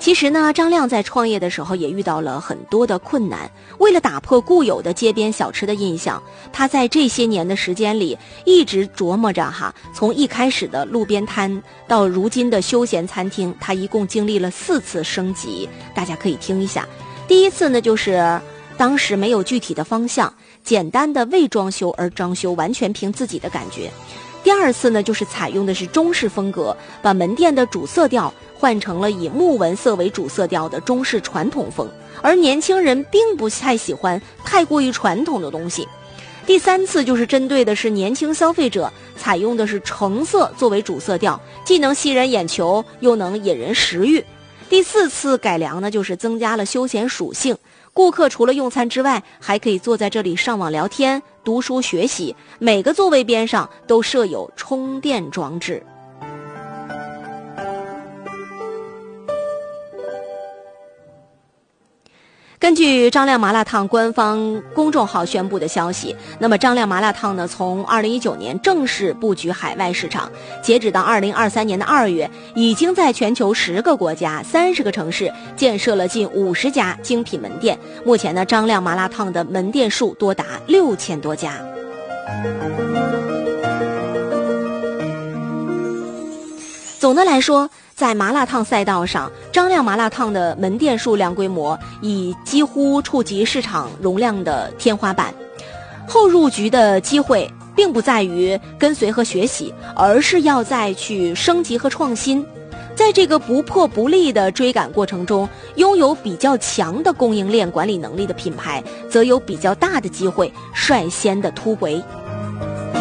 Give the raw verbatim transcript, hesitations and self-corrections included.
其实呢，张亮在创业的时候也遇到了很多的困难。为了打破固有的街边小吃的印象，他在这些年的时间里一直琢磨着哈，从一开始的路边摊到如今的休闲餐厅，他一共经历了四次升级。大家可以听一下。第一次呢，就是当时没有具体的方向，简单的为装修而装修，完全凭自己的感觉。第二次呢，就是采用的是中式风格，把门店的主色调换成了以木纹色为主色调的中式传统风，而年轻人并不太喜欢太过于传统的东西。第三次就是针对的是年轻消费者，采用的是橙色作为主色调，既能吸人眼球，又能引人食欲。第四次改良呢，就是增加了休闲属性，顾客除了用餐之外，还可以坐在这里上网聊天、读书学习，每个座位边上都设有充电装置。根据张亮麻辣烫官方公众号宣布的消息，那么张亮麻辣烫呢，从二零一九年正式布局海外市场，截止到二零二三年的二月，已经在全球十个国家、三十个城市建设了近五十家精品门店。目前呢，张亮麻辣烫的门店数多达六千多家。总的来说，在麻辣烫赛道上，张亮麻辣烫的门店数量规模已几乎触及市场容量的天花板。后入局的机会并不在于跟随和学习，而是要再去升级和创新。在这个不破不立的追赶过程中，拥有比较强的供应链管理能力的品牌，则有比较大的机会率先的突围。